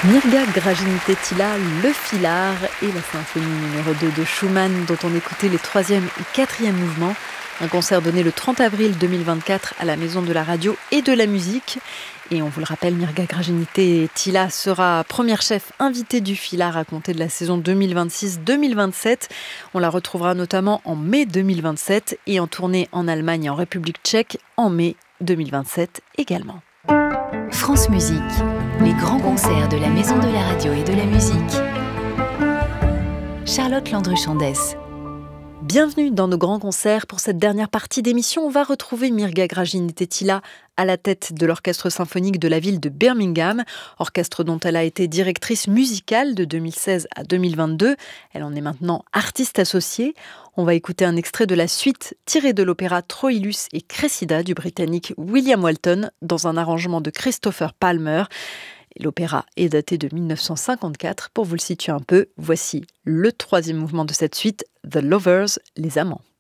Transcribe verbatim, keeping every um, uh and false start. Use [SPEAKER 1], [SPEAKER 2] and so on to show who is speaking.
[SPEAKER 1] Mirga Gražinytė-Tyla, le Filard et la symphonie numéro deux de Schumann dont on écoutait les troisième et quatrième mouvements. Un concert donné le trente avril deux mille vingt-quatre à la Maison de la Radio et de la Musique. Et on vous le rappelle, Mirga Gražinytė-Tyla sera première chef invitée du Filard à compter de la saison deux mille vingt-six deux mille vingt-sept. On la retrouvera notamment en mai deux mille vingt-sept et en tournée en Allemagne et en République tchèque en mai deux mille vingt-sept également.
[SPEAKER 2] France Musique, les grands concerts de la Maison de la Radio et de la Musique. Charlotte Landru-Chandès.
[SPEAKER 1] Bienvenue dans nos grands concerts. Pour cette dernière partie d'émission, on va retrouver Mirga Gražinytė-Tyla à la tête de l'orchestre symphonique de la ville de Birmingham, orchestre dont elle a été directrice musicale de deux mille seize à deux mille vingt-deux. Elle en est maintenant artiste associée. On va écouter un extrait de la suite tirée de l'opéra Troilus et Cressida du britannique William Walton dans un arrangement de Christopher Palmer. L'opéra est daté de mille neuf cent cinquante-quatre. Pour vous le situer un peu, voici le troisième mouvement de cette suite, The Lovers, les amants.